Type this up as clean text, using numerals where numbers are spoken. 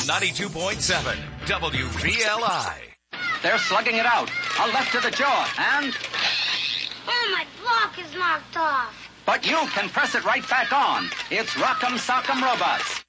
92.7 WVLI. They're slugging it out. A left to the jaw, and... Oh, my block is knocked off. But you can press it right back on. It's Rock'em Sock'em Robots.